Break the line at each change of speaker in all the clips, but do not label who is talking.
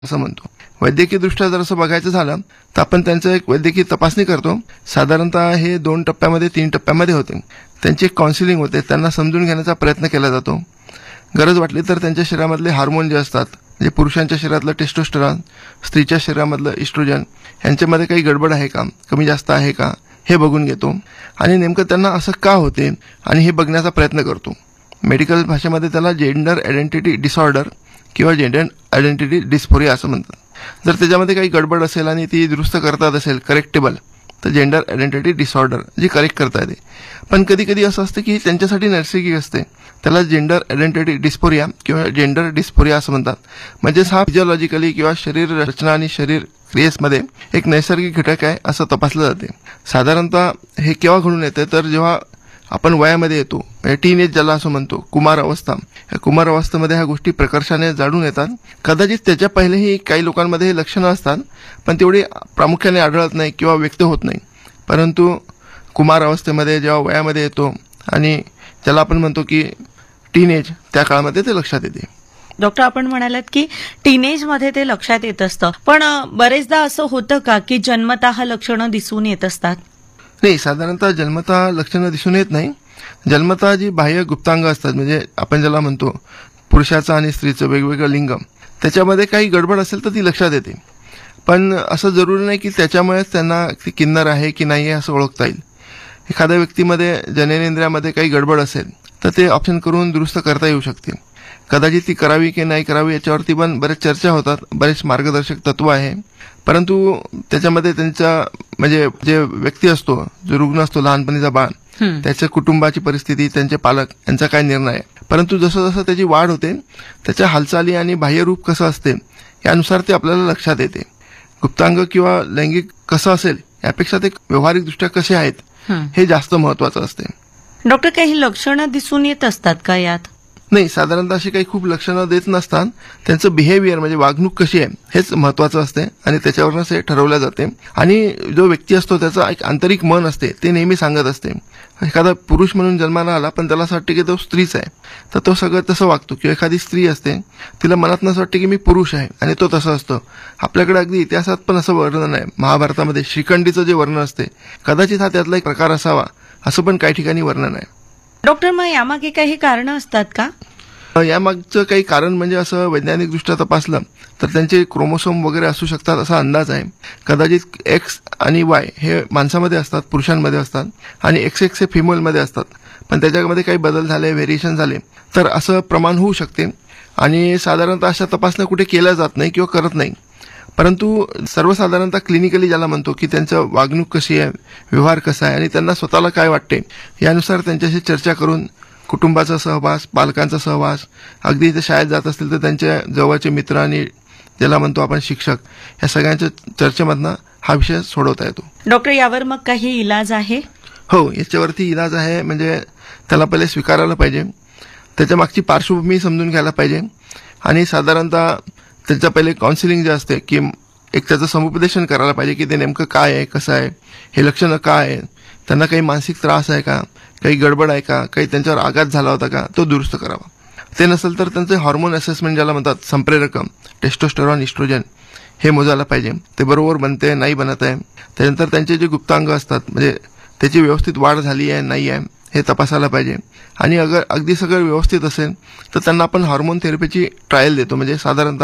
असं म्हणतो. वैद्यकीय दृष्ट्या जर असं बघायचं झालं तर आपण त्यांचं एक वैद्यकीय तपासणी करतो. साधारणतः हे 2 टप्प्यामध्ये 3 टप्प्यामध्ये होते. त्यांची एक काउन्सिलिंग होते, त्यांना समजून घेण्याचा प्रयत्न केला जातो. गरज वाटली तर त्यांच्या शरीरामधले हार्मोन जे असतात, म्हणजे पुरुषांच्या शरीरातलं टेस्टोस्टेरॉन, स्त्रीच्या शरीरामधलं इस्ट्रोजन, यांच्यामध्ये काही गडबड आहे का, कमी जास्त आहे का, हे बघून घेतो आणि नेमकं त्यांना असं का होते आणि हे बघण्याचा प्रयत्न करतो. मेडिकल भाषेमध्ये त्याला जेंडर आयडेंटिटी डिसऑर्डर किंवा जेंडर आयडेंटिटी डिस्फोरिया असं म्हणतात. जर त्याच्यामध्ये काही गडबड असेल आणि ती दुरुस्त करता येत असेल, करेक्टेबल, तर जेंडर आयडेंटिटी डिसऑर्डर जी करेक्ट करता येते. पण कधी कधी असं असतं की त्यांच्यासाठी नैसर्गिक असते, त्याला जेंडर आयडेंटिटी डिस्फोरिया किंवा जेंडर डिस्फोरिया असं म्हणतात. म्हणजेच हा फिजिओलॉजिकली किंवा शरीर रचना आणि शरीर क्रियेसमध्ये एक नैसर्गिक घटक आहे असं तपासलं जाते. साधारणतः हे केव्हा घडून येते तर जेव्हा आपण वयामध्ये येतो, टीन एज ज्याला असं म्हणतो, कुमार अवस्था. या कुमार अवस्थेमध्ये ह्या गोष्टी प्रकर्षाने जाणून येतात. कदाचित त्याच्या पहिलेही काही लोकांमध्ये हे लक्षणं असतात, पण तेवढी प्रामुख्याने आढळत नाही किंवा व्यक्त होत नाही. परंतु कुमार अवस्थेमध्ये जेव्हा वयामध्ये येतो आणि ज्याला आपण म्हणतो की टीन एज, त्या काळामध्ये ते लक्षात येते.
डॉक्टर, आपण म्हणालात की टीनेजमध्ये ते लक्षात येत असतं, पण बरेचदा असं होतं का की जन्मतः लक्षणं दिसून येत असतात?
नाही, साधारणतः जन्मतः लक्षणं दिसून येत नाही. जन्मतः जी बाह्य गुप्तांग असतात, म्हणजे आपण ज्याला म्हणतो पुरुषाचं आणि स्त्रीचं वेगवेगळं लिंग, त्याच्यामध्ये काही गडबड असेल तर ती लक्षात येते. पण असं जरुरी नाही की त्याच्यामुळेच त्यांना ती किन्नर आहे की नाही आहे असं ओळखता येईल. एखाद्या व्यक्तीमध्ये जननेंद्रियामध्ये काही गडबड असेल तर ते ऑप्शन करून दुरुस्त करता येऊ शकते. कदाचित ती करावी की नाही करावी याच्यावरती पण बरेच चर्चा होतात, बरेच मार्गदर्शक तत्व आहे. परंतु त्याच्यामध्ये त्यांचा म्हणजे जे व्यक्ती असतो, जो रुग्ण असतो, लहानपणीचा बाळ, त्याच्या कुटुंबाची परिस्थिती, त्यांचे पालक यांचा काय निर्णय आहे. परंतु जसं जसं त्याची वाढ होते, त्याच्या हालचाली आणि बाह्यरूप कसं असते यानुसार ते आपल्याला लक्षात येते. गुप्तांग किंवा लैंगिक कसं असेल यापेक्षा ते व्यावहारिकदृष्ट्या कसे आहेत हे जास्त महत्वाचं असते.
डॉक्टर, काही लक्षणं दिसून येत असतात का यात?
नाही, साधारणतः अशी काही खूप लक्षणं देत नसतात. त्यांचं बिहेवियर म्हणजे वागणूक कशी आहे हेच महत्वाचं असते आणि त्याच्यावरूनच हे ठरवलं जाते. आणि जो व्यक्ती असतो त्याचं एक आंतरिक मन असते, ते नेहमी सांगत असते. एखादा पुरुष म्हणून जन्माला आला पण त्याला असं वाटतं की तो स्त्रीच आहे, तर तो सगळं तसं वागतो. किंवा एखादी स्त्री असते, तिला मनात असं वाटतं की मी पुरुष आहे आणि तो तसं असतो. आपल्याकडे अगदी इतिहासात पण असं वर्णन आहे. महाभारतामध्ये श्रीखंडीचं जे वर्णन असते, कदाचित हा त्यातला एक प्रकार असावा असं पण काही ठिकाणी वर्णन आहे.
डॉक्टर, मग यामागे काही कारणं असतात का?
यामागचं काही कारण म्हणजे असं वैज्ञानिकदृष्ट्या तपासलं तर त्यांचे क्रोमोसोम वगैरे असू शकतात असा अंदाज आहे. कदाचित एक्स आणि वाय हे माणसामध्ये असतात, पुरुषांमध्ये असतात, आणि XX हे फिमेलमध्ये असतात. पण त्याच्यामध्ये काही बदल झाले, व्हेरिएशन झाले तर असं प्रमाण होऊ शकते. आणि साधारणतः अशा तपासण्या कुठे केल्या जात नाही किंवा करत नाही. परंतु सर्वसाधारणतः क्लिनिकली ज्याला म्हणतो की त्यांचं वागणूक कशी आहे, व्यवहार कसा आहे आणि त्यांना स्वतःला काय वाटते यानुसार त्यांच्याशी चर्चा करून कुटुंबाचा सहवास, पालकांचा सहवास, अगदी ते शाळेत जात असतील तर त्यांच्या जवळचे मित्र आणि ज्याला म्हणतो आपण शिक्षक, या सगळ्यांच्या चर्चेमधनं हा विषय सोडवता येतो.
डॉक्टर, यावर मग काही इलाज आहे?
हो, याच्यावरती इलाज आहे. म्हणजे त्याला पहिले स्वीकारायला पाहिजे, त्याच्या मागची पार्श्वभूमी समजून घ्यायला पाहिजे आणि साधारणतः त्याच्या पहिले काउन्सिलिंग जे असते की एक त्याचं समुपदेशन करायला पाहिजे की ते नेमकं काय आहे, कसं आहे, हे लक्षणं काय आहे, त्यांना काही मानसिक त्रास आहे का, काही गडबड आहे का, काही त्यांच्यावर आघात झाला होता का, तो दुरुस्त करावा. ते नसेल तर त्यांचे हार्मोन असेसमेंट ज्याला म्हणतात, संप्रेरकम, टेस्टोस्टेरॉन, इस्ट्रोजन, हे मोजायला पाहिजे. ते बरोबर बनते नाही बनत आहे. त्यानंतर त्यांचे जे गुप्तांग असतात म्हणजे त्याची व्यवस्थित वाढ झाली आहे नाही आहे हे तपासायला पाहिजे. आणि अगदी सगळं व्यवस्थित असेल तर त्यांना आपण हार्मोन थेरपीची ट्रायल देतो. म्हणजे साधारणतः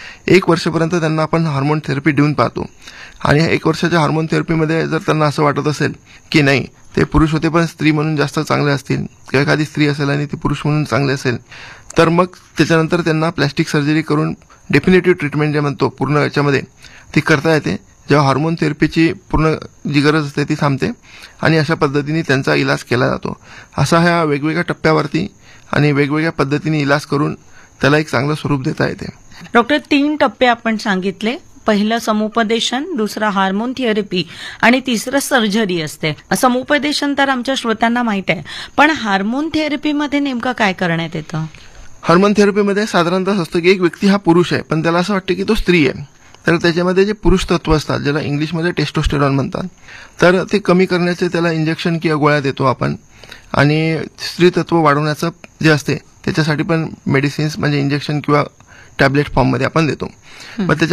1 वर्षापर्यंत त्यांना आपण हार्मोन थेरपी देऊन पाहतो. आणि 1 वर्षाच्या हार्मोन थेरपीमध्ये जर त्यांना असं वाटत असेल की नाही ते पुरुष होते पण स्त्री म्हणून जास्त चांगले असतील, किंवा एखादी स्त्री असेल आणि ती पुरुष म्हणून चांगले असेल, तर मग त्याच्यानंतर त्यांना प्लॅस्टिक सर्जरी करून डेफिनेटिव्ह ट्रीटमेंट जे म्हणतो पूर्ण याच्यामध्ये ती करता येते. जेव्हा हार्मोन थेरपीची पूर्ण जी गरज असते ती थांबते आणि अशा पद्धतीने त्यांचा इलाज केला जातो. असा ह्या वेगवेगळ्या टप्प्यावरती आणि वेगवेगळ्या पद्धतीने इलाज करून त्याला एक चांगलं स्वरूप देता येते.
डॉक्टर, 3 टप्पे आपण सांगितले. पहिलं समुपदेशन, दुसरं हार्मोन थेरपी आणि तिसरं सर्जरी असते. समुपदेशन तर आमच्या श्रोत्यांना माहित आहे, पण हार्मोन थेरपीमध्ये नेमकं काय करण्यात येतं?
हार्मोन थेरपीमध्ये साधारणतः असतं की एक व्यक्ती हा पुरुष आहे पण त्याला असं वाटतं की तो स्त्री आहे, तर त्याच्यामध्ये जे पुरुष तत्व असतात ज्याला इंग्लिशमध्ये टेस्टोस्टेरॉन म्हणतात, तर ते कमी करण्याचे त्याला इंजेक्शन किंवा गोळ्या देतो आपण. आणि स्त्री तत्व वाढवण्याचं जे असते त्याच्यासाठी पण मेडिसिन्स म्हणजे इंजेक्शन किंवा टॅबलेट फॉर्ममध्ये आपण देतो. मग त्याच्या